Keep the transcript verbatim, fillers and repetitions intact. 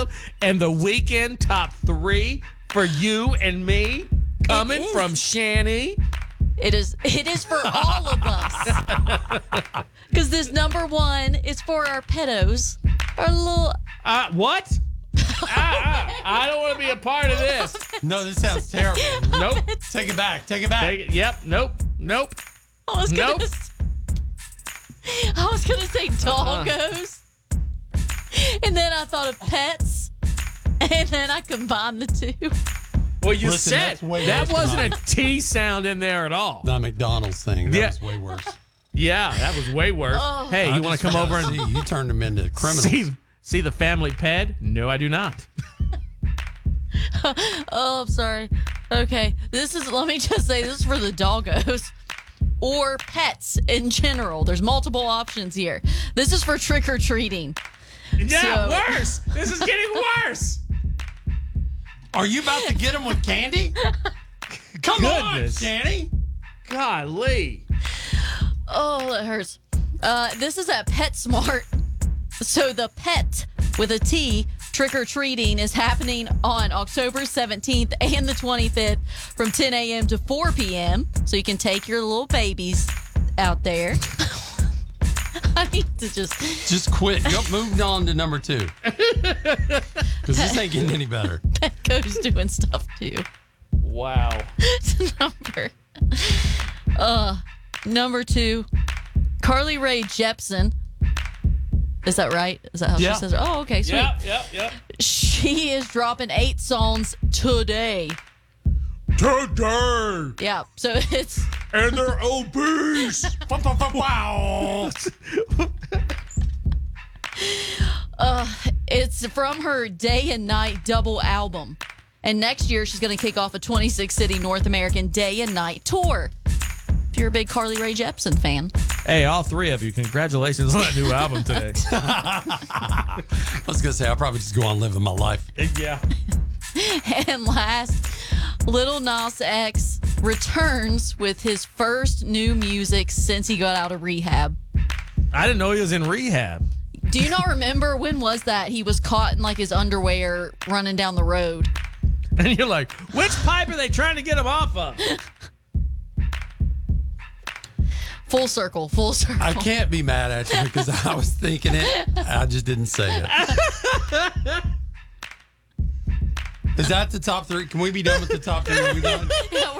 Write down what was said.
and the weekend top three for you and me coming from Shanny. It is it is for all of us. Because this number one is for our pedos. Our little... Uh, what? I, I, I don't want to be a part of this. No, this sounds terrible. Nope. Take it back. Take it back. Take it. Yep. Nope. Nope. I was gonna Nope. s- I was gonna say doggos. And then I thought of pets. And then I combined the two. Well, you Listen, said that's way that worse wasn't than a T sound in there at all. The McDonald's thing. That Yeah. was way worse. Yeah, that was way worse. Oh. Hey, I you want just to come over gotta and see, you turned them into criminals. see see the family ped? No, I do not. Oh, I'm sorry. Okay. This is, let me just say, this is for the doggos. Or pets in general. There's multiple options here. This is for trick or treating. Yeah, So- worse. This is getting worse. Are you about to get them with candy? Come Goodness. on, Shanny. Golly. Oh, that hurts. Uh, this is at PetSmart. So the pet with a T trick or treating is happening on October seventeenth and the twenty-fifth from ten a.m. to four p.m. So you can take your little babies out there. I need to just Just quit. Go, moved on to number two. Because this ain't getting any better. Petco's doing stuff too. Wow. number. Uh, number two, Carly Rae Jepsen. Is that right? Is that how Yeah. she says it? Oh, okay, sweet. Yep, yep, yep. She is dropping eight songs today. Today. Yeah, so it's And they're obese. Wow. uh, it's from her Day and Night double album. And next year, she's going to kick off a twenty-six city North American Day and Night tour. If you're a big Carly Rae Jepsen fan. Hey, all three of you, congratulations on that new album today. I was going to say, I'll probably just go on living my life. Yeah. And last, Lil Nas X returns with his first new music since he got out of rehab. I didn't know he was in rehab. Do you not remember when was that? He was caught in like his underwear running down the road. And you're like, which pipe are they trying to get him off of? Full circle, full circle. I can't be mad at you because I was thinking it. I just didn't say it. Is that the top three? Can we be done with the top three? Are we done? Yeah,